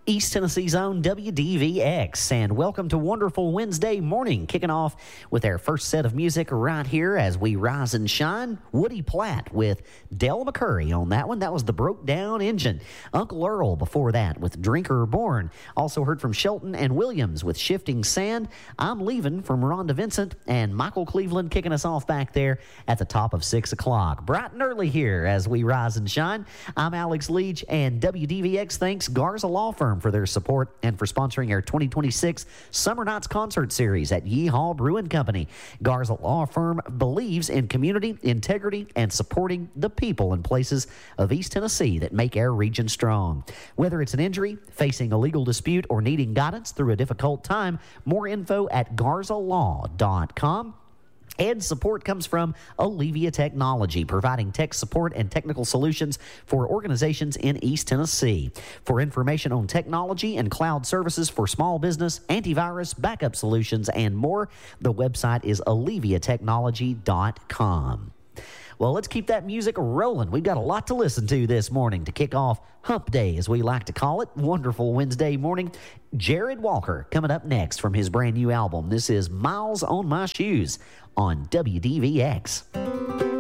East Tennessee's own WDVX, and welcome to Wonderful Wednesday morning, kicking off with our first set of music right here as we rise and shine. Woody Platt with Del McCurry on that one. That was the Broke Down Engine. Uncle Earl before that with Drinker Born. Also heard from Shelton and Williams with Shifting Sand. I'm Leaving from Rhonda Vincent, and Michael Cleveland kicking us off back there at the top of 6 o'clock. Bright and early here as we rise and shine. I'm Alex Leach, and WDVX thanks Garza Law Firm for their support and for sponsoring our 2026 Summer Nights Concert Series at Yeehaw Brewing Company. Garza Law Firm believes in community, integrity, and supporting the people and places of East Tennessee that make our region strong. Whether it's an injury, facing a legal dispute, or needing guidance through a difficult time, more info at garzalaw.com. And support comes from Olivia Technology, providing tech support and technical solutions for organizations in East Tennessee. For information on technology and cloud services for small business, antivirus, backup solutions, and more, the website is oliviatechnology.com. Well, let's keep that music rolling. We've got a lot to listen to this morning to kick off Hump Day, as we like to call it. Wonderful Wednesday morning. Jared Walker coming up next from his brand new album. This is Miles on My Shoes on WDVX.